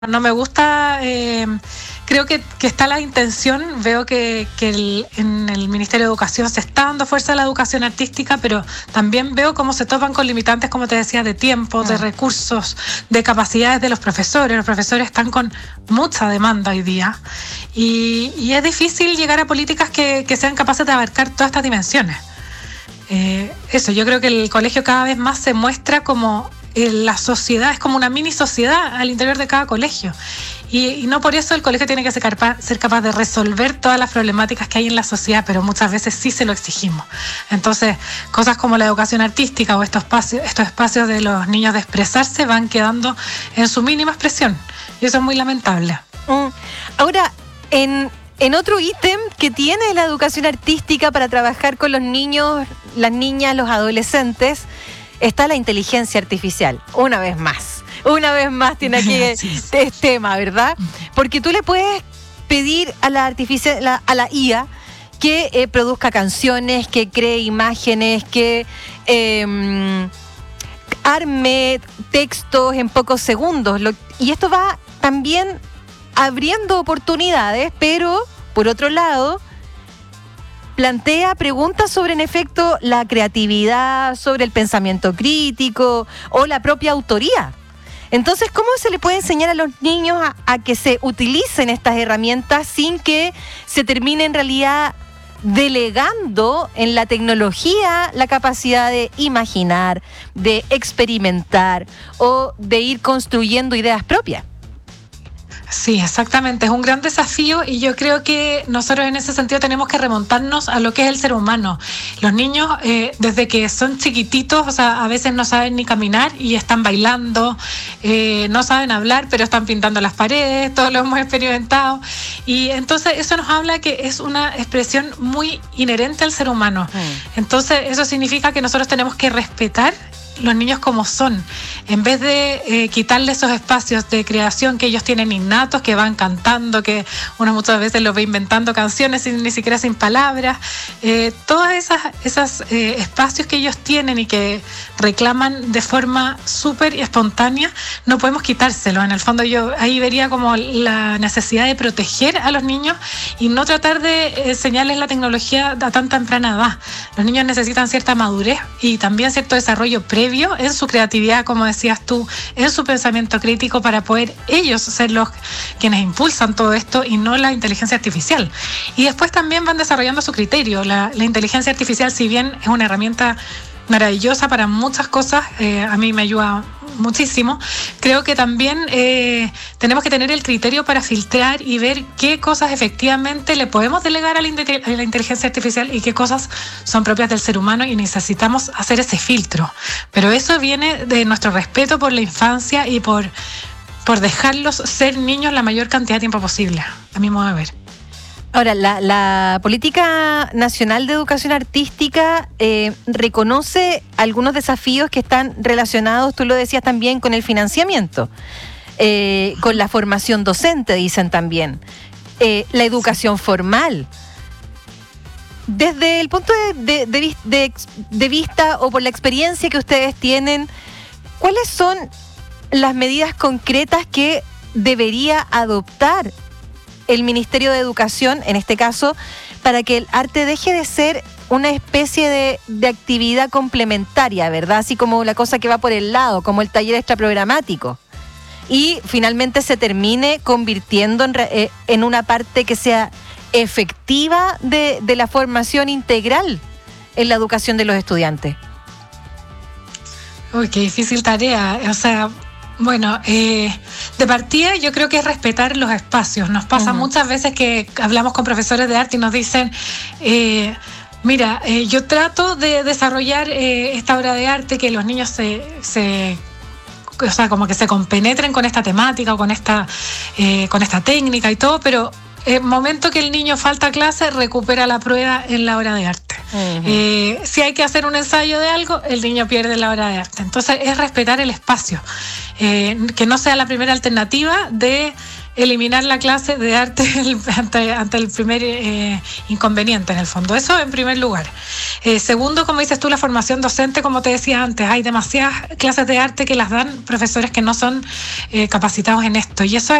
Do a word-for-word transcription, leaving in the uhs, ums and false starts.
No me gusta, eh, creo que, que está la intención, veo que, que el, en el Ministerio de Educación se está dando fuerza a la educación artística, pero también veo cómo se topan con limitantes, como te decía, de tiempo, de recursos, de capacidades de los profesores. Los profesores están con mucha demanda hoy día y, y es difícil llegar a políticas que, que sean capaces de abarcar todas estas dimensiones. Eh, eso, yo creo que el colegio cada vez más se muestra como la sociedad, es como una mini sociedad al interior de cada colegio y, y no por eso el colegio tiene que ser capaz, ser capaz de resolver todas las problemáticas que hay en la sociedad, pero muchas veces sí se lo exigimos. Entonces, cosas como la educación artística o estos espacios, estos espacios de los niños de expresarse van quedando en su mínima expresión y eso es muy lamentable. Mm. Ahora, en En otro ítem que tiene la educación artística para trabajar con los niños, las niñas, los adolescentes, está la inteligencia artificial. Una vez más, una vez más tiene aquí este tema, ¿verdad? Porque tú le puedes pedir a la, artificial, la, a la I A que eh, produzca canciones, que cree imágenes, que eh, arme textos en pocos segundos. Lo, y esto va también abriendo oportunidades, pero por otro lado plantea preguntas sobre, en efecto, la creatividad, sobre el pensamiento crítico o la propia autoría. Entonces, ¿cómo se le puede enseñar a los niños a, a que se utilicen estas herramientas sin que se termine en realidad delegando en la tecnología la capacidad de imaginar, de experimentar o de ir construyendo ideas propias? Sí, exactamente, es un gran desafío y yo creo que nosotros en ese sentido tenemos que remontarnos a lo que es el ser humano. Los niños, eh, desde que son chiquititos, o sea, a veces no saben ni caminar y están bailando, eh, no saben hablar, pero están pintando las paredes, todos lo hemos experimentado. Y entonces eso nos habla que es una expresión muy inherente al ser humano. Mm. Entonces eso significa que nosotros tenemos que respetar los niños como son, en vez de eh, quitarles esos espacios de creación que ellos tienen innatos, que van cantando, que uno muchas veces los ve inventando canciones sin, ni siquiera sin palabras, eh, todos esas, esas eh, espacios que ellos tienen y que reclaman de forma súper espontánea, no podemos quitárselos. En el fondo yo ahí vería como la necesidad de proteger a los niños y no tratar de enseñarles la tecnología a tan temprana edad. Los niños necesitan cierta madurez y también cierto desarrollo previo en su creatividad, como decías tú, en su pensamiento crítico para poder ellos ser los quienes impulsan todo esto y no la inteligencia artificial. Y después también van desarrollando su criterio. La, la inteligencia artificial, si bien es una herramienta maravillosa para muchas cosas, eh, a mí me ayuda muchísimo, creo que también eh, tenemos que tener el criterio para filtrar y ver qué cosas efectivamente le podemos delegar a la, a la inteligencia artificial y qué cosas son propias del ser humano y necesitamos hacer ese filtro. Pero eso viene de nuestro respeto por la infancia y por, por dejarlos ser niños la mayor cantidad de tiempo posible, a mi modo de ver. Ahora, la, la Política Nacional de Educación Artística eh, reconoce algunos desafíos que están relacionados, tú lo decías también, con el financiamiento, eh, con la formación docente, dicen también, eh, la educación formal. Desde el punto de, de, de, de vista o por la experiencia que ustedes tienen, ¿cuáles son las medidas concretas que debería adoptar el Ministerio de Educación, en este caso, para que el arte deje de ser una especie de, de actividad complementaria, ¿verdad? Así como la cosa que va por el lado, como el taller extraprogramático, y finalmente se termine convirtiendo en, eh, en una parte que sea efectiva de, de la formación integral en la educación de los estudiantes. Uy, qué difícil tarea, o sea... Bueno, eh, de partida yo creo que es respetar los espacios. Nos pasa uh-huh. muchas veces que hablamos con profesores de arte y nos dicen, eh, mira, eh, yo trato de desarrollar eh, esta obra de arte, que los niños se, se, o sea, como que se compenetren con esta temática o con esta, eh, con esta técnica y todo, pero en el momento que el niño falta a clase, recupera la prueba en la obra de arte. Uh-huh. Eh, si hay que hacer un ensayo de algo, el niño pierde la obra de arte. Entonces es respetar el espacio, eh, que no sea la primera alternativa de eliminar la clase de arte ante, ante el primer eh, inconveniente, en el fondo. Eso en primer lugar. Eh, segundo, como dices tú, la formación docente, como te decía antes, hay demasiadas clases de arte que las dan profesores que no son eh, capacitados en esto, y eso